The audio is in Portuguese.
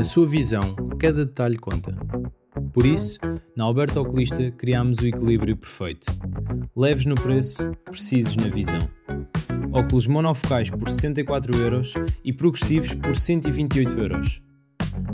Na sua visão, cada detalhe conta. Por isso, na Alberto Oculista criámos o equilíbrio perfeito. Leves no preço, precisos na visão. Óculos monofocais por 64€ e progressivos por 128€.